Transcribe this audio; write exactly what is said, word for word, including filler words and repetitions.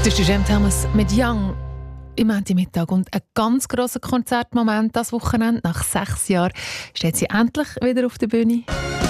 Das ist Jem Thomas mit Young im Montagmittag. Und ein ganz grosser Konzertmoment das Wochenende. Nach sechs Jahren steht sie endlich wieder auf der Bühne.